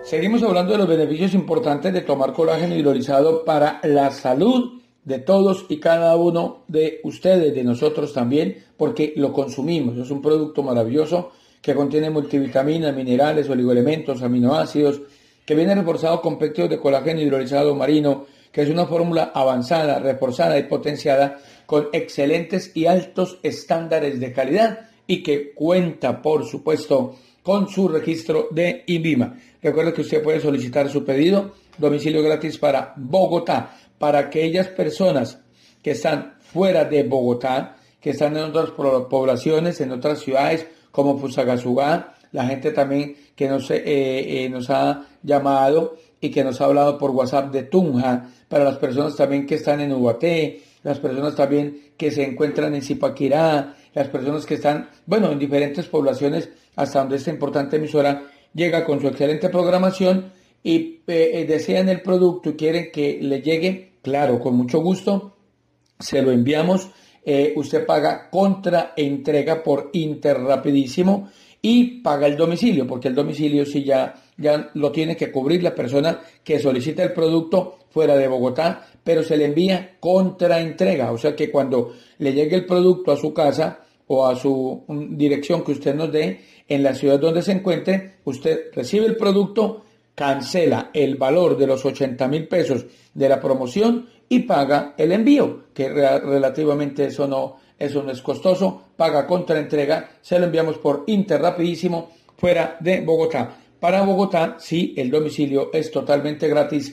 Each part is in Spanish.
Seguimos hablando de los beneficios importantes de tomar colágeno hidrolizado para la salud de todos y cada uno de ustedes, de nosotros también, porque lo consumimos. Es un producto maravilloso que contiene multivitaminas, minerales, oligoelementos, aminoácidos, que viene reforzado con péptidos de colágeno hidrolizado marino, que es una fórmula avanzada, reforzada y potenciada con excelentes y altos estándares de calidad y que cuenta, por supuesto, con su registro de INVIMA. Recuerde que usted puede solicitar su pedido, domicilio gratis para Bogotá, para aquellas personas que están fuera de Bogotá, que están en otras poblaciones, en otras ciudades como Fusagasugá, la gente también que nos ha llamado y que nos ha hablado por WhatsApp de Tunja, para las personas también que están en Ubaté, las personas también que se encuentran en Zipaquirá, las personas que están, en diferentes poblaciones, hasta donde esta importante emisora llega con su excelente programación y desean el producto y quieren que le llegue, claro, con mucho gusto, se lo enviamos. Usted paga contra entrega por Interrapidísimo y paga el domicilio, porque el domicilio sí ya lo tiene que cubrir la persona que solicita el producto fuera de Bogotá, pero se le envía contra entrega, o sea que cuando le llegue el producto a su casa o a su dirección que usted nos dé, en la ciudad donde se encuentre, usted recibe el producto, cancela el valor de los 80,000 pesos de la promoción y paga el envío, que relativamente eso no es costoso, paga contra entrega, se lo enviamos por Interrapidísimo fuera de Bogotá. Para Bogotá, sí, el domicilio es totalmente gratis,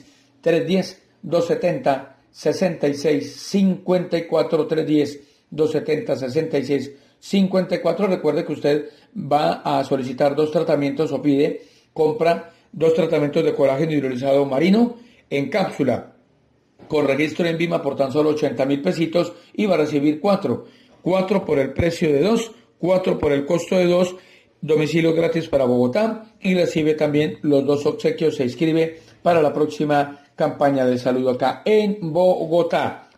310-270-6654, 310-270-6654. Recuerde que usted va a solicitar 2 tratamientos o compra 2 tratamientos de colágeno hidrolizado marino en cápsula con registro en INVIMA por tan solo 80,000 pesitos y va a recibir 4 por el precio de 2, 4 por el costo de 2, domicilio gratis para Bogotá y recibe también los 2 obsequios, se inscribe para la próxima campaña de salud acá en Bogotá,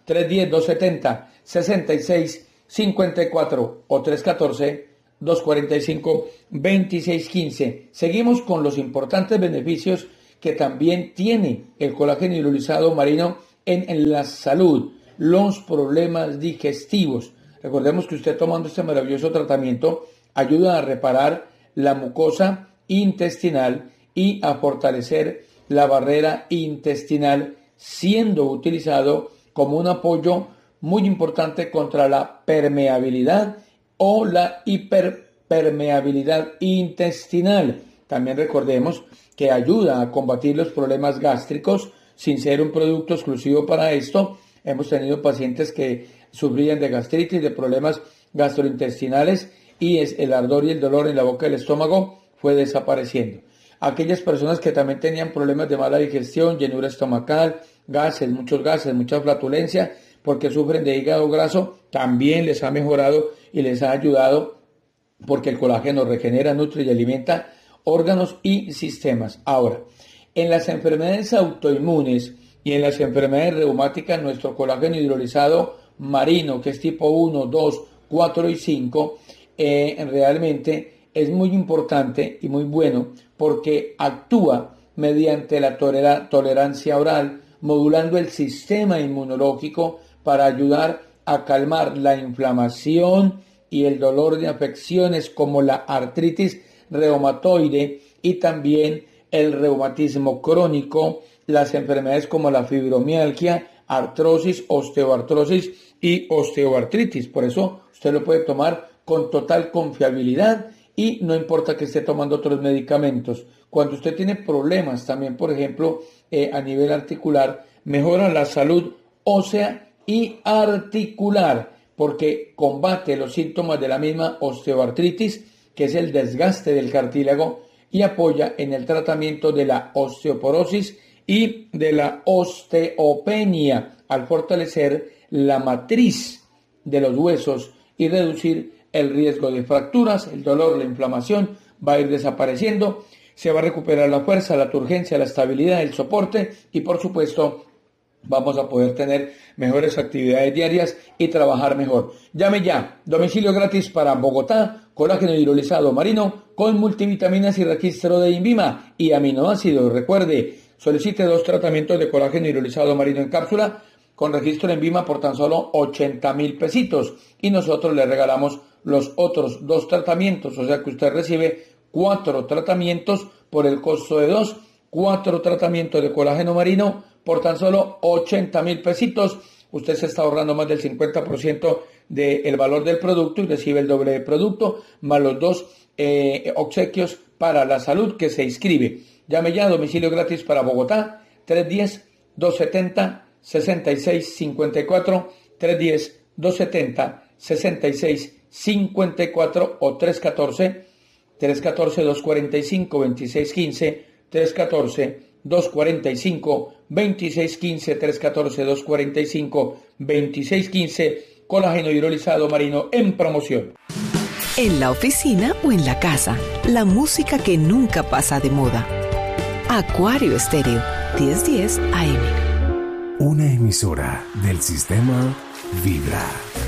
310-270-6654 o 314-245-2615. Seguimos con los importantes beneficios que también tiene el colágeno hidrolizado marino en la salud, los problemas digestivos. Recordemos que usted tomando este maravilloso tratamiento ayuda a reparar la mucosa intestinal y a fortalecer la barrera intestinal, siendo utilizado como un apoyo muy importante contra la permeabilidad o la hiperpermeabilidad intestinal. También recordemos que ayuda a combatir los problemas gástricos sin ser un producto exclusivo para esto. Hemos tenido pacientes que sufrían de gastritis, de problemas gastrointestinales y el ardor y el dolor en la boca del estómago fue desapareciendo. Aquellas personas que también tenían problemas de mala digestión, llenura estomacal, muchos gases, mucha flatulencia, porque sufren de hígado graso, también les ha mejorado y les ha ayudado porque el colágeno regenera, nutre y alimenta órganos y sistemas. Ahora, en las enfermedades autoinmunes y en las enfermedades reumáticas, nuestro colágeno hidrolizado marino, que es tipo 1, 2, 4 y 5, realmente es muy importante y muy bueno porque actúa mediante la tolerancia oral, modulando el sistema inmunológico para ayudar a calmar la inflamación y el dolor de afecciones como la artritis reumatoide y también el reumatismo crónico, las enfermedades como la fibromialgia, artrosis, osteoartrosis y osteoartritis. Por eso usted lo puede tomar con total confiabilidad y no importa que esté tomando otros medicamentos. Cuando usted tiene problemas también, por ejemplo, a nivel articular, mejora la salud ósea y articular porque combate los síntomas de la misma osteoartritis, que es el desgaste del cartílago, y apoya en el tratamiento de la osteoporosis y de la osteopenia al fortalecer la matriz de los huesos y reducir el riesgo de fracturas, el dolor, la inflamación va a ir desapareciendo, se va a recuperar la fuerza, la turgencia, la estabilidad, el soporte y por supuesto vamos a poder tener mejores actividades diarias y trabajar mejor. Llame ya, domicilio gratis para Bogotá, colágeno hidrolizado marino con multivitaminas y registro de INVIMA y aminoácidos. Recuerde, solicite 2 tratamientos de colágeno hidrolizado marino en cápsula con registro de INVIMA por tan solo 80.000 pesitos y nosotros le regalamos los otros 2 tratamientos, o sea que usted recibe 4 tratamientos por el costo de 2, 4 tratamientos de colágeno marino por tan solo 80.000 pesitos. Usted se está ahorrando más del 50% del valor del producto y recibe el doble de producto, más los 2 obsequios para la salud que se inscribe. Llame ya, domicilio gratis para Bogotá, 310-270-6654, 310-270-6654 o 314-245-2615, 314-245-2615, 314-245-2615, colágeno hidrolizado marino en promoción. En la oficina o en la casa, la música que nunca pasa de moda. Acuario Estéreo, 1010 AM. Una emisora del sistema Vibra.